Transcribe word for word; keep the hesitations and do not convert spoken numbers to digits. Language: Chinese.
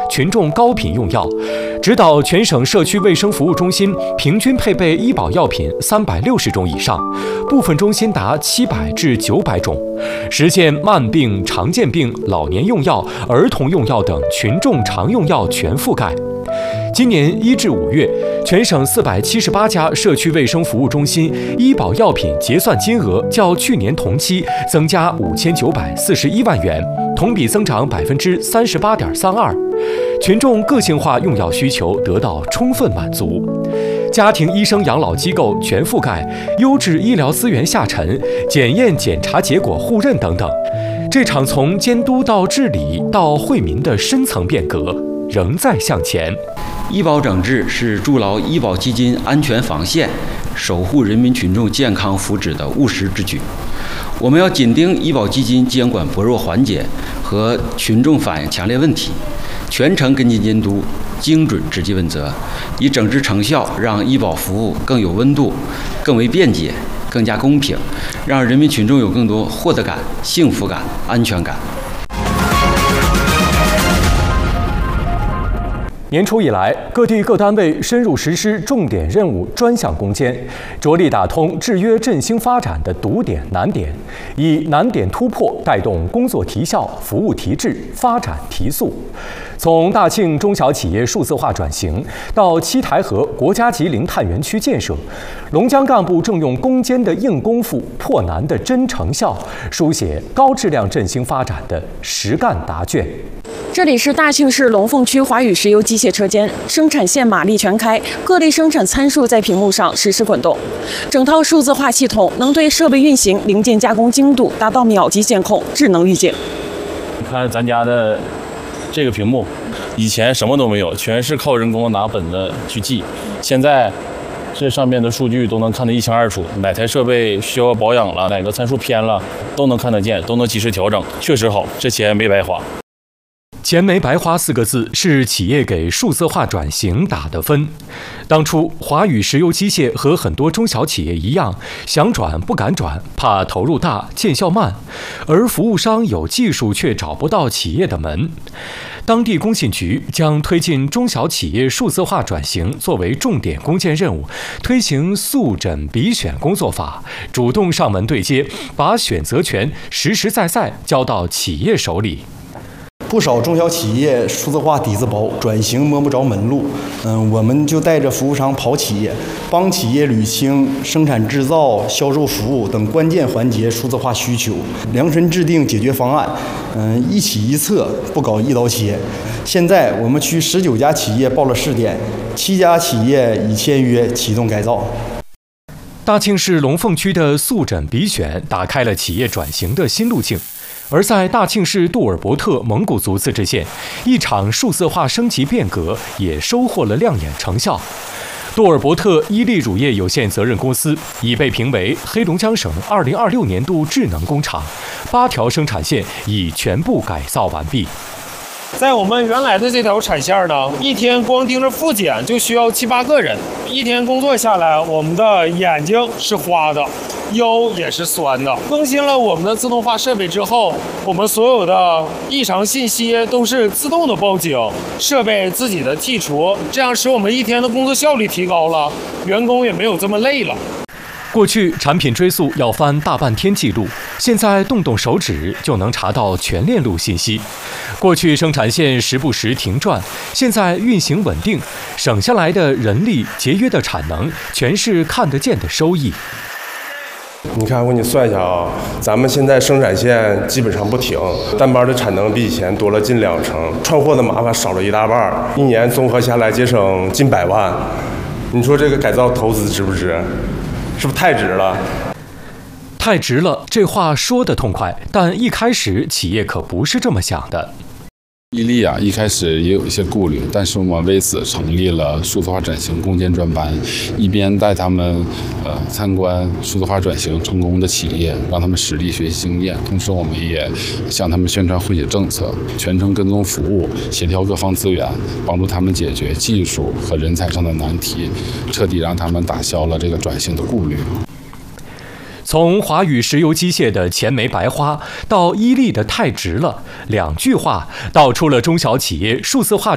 群众高频用药，指导全省社区卫生服务中心平均配备医保药品三百六十种以上，部分中心达七百至九百种，实现慢病、常见病、老年用药、儿童用药等群众常用药全覆盖。今年一至五月，全省四百七十八家社区卫生服务中心医保药品结算金额较去年同期增加五千九百四十一万元，同比增长百分之三十八点三二，群众个性化用药需求得到充分满足。家庭医生养老机构全覆盖，优质医疗资源下沉，检验检查结果互认等等，这场从监督到治理到惠民的深层变革仍在向前。 医保整治是筑牢医保基金安全防线、守护人民群众健康福祉的务实之举。我们要紧盯医保基金监管薄弱环节和群众反映强烈问题，全程跟进监督，精准直击问责，以整治成效让医保服务更有温度、更为便捷、更加公平，让人民群众有更多获得感、幸福感、安全感。 年初以来，各地各单位深入实施重点任务专项攻坚，着力打通制约振兴发展的堵点难点，以难点突破带动工作提效、服务提质、发展提速。从大庆中小企业数字化转型到七台河国家级零碳园区建设，龙江干部正用攻坚的硬功夫、破难的真成效，书写高质量振兴发展的实干答卷。 这里是大庆市龙凤区华宇石油机械车间，生产线马力全开，各类生产参数在屏幕上实时滚动。整套数字化系统能对设备运行、零件加工精度达到秒级监控、智能预警。 你看咱家的这个屏幕，以前什么都没有，全是靠人工拿本子去记，现在这上面的数据都能看得一清二楚，哪台设备需要保养了，哪个参数偏了，都能看得见，都能及时调整，确实好，这钱没白花。 钱没白花四个字是企业给数字化转型打的分。当初华宇石油机械和很多中小企业一样，想转不敢转，怕投入大见效慢，而服务商有技术却找不到企业的门。当地工信局将推进中小企业数字化转型作为重点攻坚任务，推行速诊比选工作法，主动上门对接，把选择权实实在在交到企业手里。 不少中小企业数字化底子薄，转型摸不着门路。嗯，我们就带着服务商跑企业，帮企业捋清生产制造、销售服务等关键环节数字化需求，量身制定解决方案。嗯，一起一策，不搞一刀切。现在我们区十九家企业报了试点，七家企业已签约启动改造。 大庆市龙凤区的速诊比选打开了企业转型的新路径。而在大庆市杜尔伯特蒙古族自治县，一场数字化升级变革也收获了亮眼成效。杜尔伯特伊利乳业有限责任公司已被评为黑龙江省二零二六年度智能工厂，八条生产线已全部改造完毕。 在我们原来的这条产线呢，一天光盯着复检就需要七八个人，一天工作下来，我们的眼睛是花的，腰也是酸的。更新了我们的自动化设备之后，我们所有的异常信息都是自动的报警，设备自己的剔除，这样使我们一天的工作效率提高了，员工也没有这么累了。 过去产品追溯要翻大半天记录，现在动动手指就能查到全链路信息。过去生产线时不时停转，现在运行稳定，省下来的人力、节约的产能，全是看得见的收益。 你看，我给你算一下啊，咱们现在生产线基本上不停，单班的产能比以前多了近两成，串货的麻烦少了一大半，一年综合下来节省近百万。你说这个改造投资值不值？是不是太值了？ 太值了，这话说得痛快，但一开始企业可不是这么想的。 伊利啊，一开始也有一些顾虑，但是我们为此成立了数字化转型攻坚专班，一边带他们呃参观数字化转型成功的企业，让他们实地学习经验，同时我们也向他们宣传惠企政策，全程跟踪服务，协调各方资源，帮助他们解决技术和人才上的难题，彻底让他们打消了这个转型的顾虑。 从华宇石油机械的钱没白花，到伊利的太值了，两句话道出了中小企业数字化